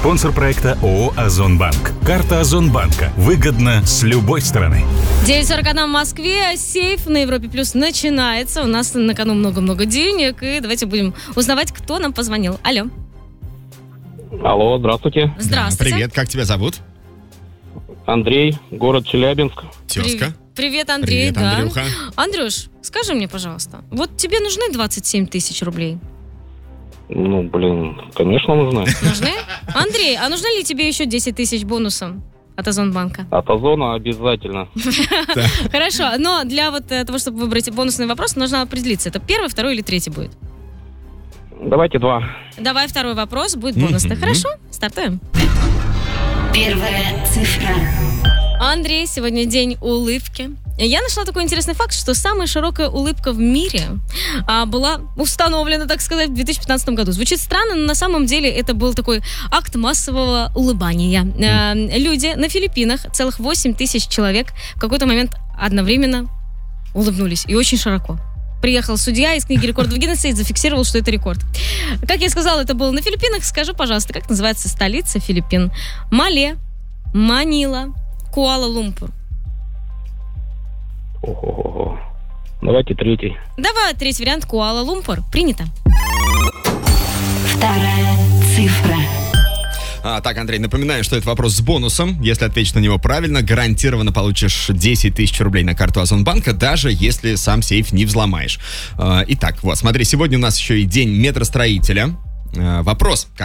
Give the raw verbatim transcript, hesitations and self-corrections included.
Спонсор проекта ООО «Озонбанк». Карта Озонбанка. Выгодно с любой стороны. девять сорок один в Москве. Сейф на Европе Плюс начинается. У нас на кону много-много денег. И давайте будем узнавать, кто нам позвонил. Алло. Алло, здравствуйте. Здравствуйте. Привет, как тебя зовут? Андрей, город Челябинск. Тезка. Привет, Андрей. Привет, да. Андрюха. Андрюш, скажи мне, пожалуйста, вот тебе нужны двадцать семь тысяч рублей? Ну, блин, конечно, нужны. Нужны? Андрей, а нужны ли тебе еще десять тысяч бонусом от Озонбанка? От Озона обязательно. Хорошо, но для вот того, чтобы выбрать бонусный вопрос, нужно определиться, это первый, второй или третий будет? Давайте два. Давай второй вопрос, будет бонусный. Хорошо, стартуем. Первая цифра. Андрей, сегодня день улыбки. Я нашла такой интересный факт, что самая широкая улыбка в мире а, была установлена, так сказать, в две тысячи пятнадцатом году. Звучит странно, но на самом деле это был такой акт массового улыбания. А, люди на Филиппинах, целых восемь тысяч человек, в какой-то момент одновременно улыбнулись. И очень широко. Приехал судья из книги рекордов Гиннесса и зафиксировал, что это рекорд. Как я сказала, это было на Филиппинах. Скажи, пожалуйста, как называется столица Филиппин? Мале, Манила, Куала-Лумпур. Ого-го. Давайте третий. Давай третий вариант. Куала-Лумпур. Принято. Вторая цифра. А, так, Андрей, напоминаю, что это вопрос с бонусом. Если ответишь на него правильно, гарантированно получишь десять тысяч рублей на карту Озонбанка, даже если сам сейф не взломаешь. А, итак, вот, смотри, сегодня у нас еще и день метростроителя. А, вопрос.